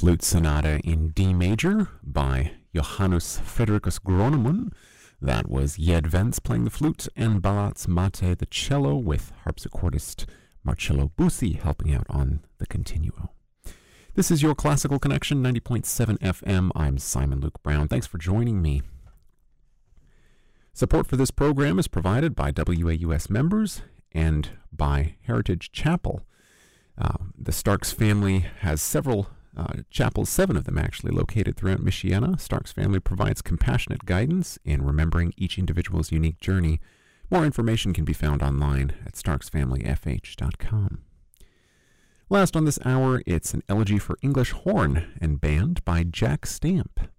Flute Sonata in D major by Johannes Fredericus Gronemann. That was Jed Vents playing the flute, and Balazs Mate the cello, with harpsichordist Marcello Busi helping out on the continuo. This is your Classical Connection, 90.7 FM. I'm Simon Luke Brown. Thanks for joining me. Support for this program is provided by WAUS members and by Heritage Chapel. The Starks family has several chapels, 7 of them actually, located throughout Michiana. Starks family provides compassionate guidance in remembering each individual's unique journey. More information can be found online at starksfamilyfh.com. Last on this hour, it's an elegy for English horn and band by Jack Stamp.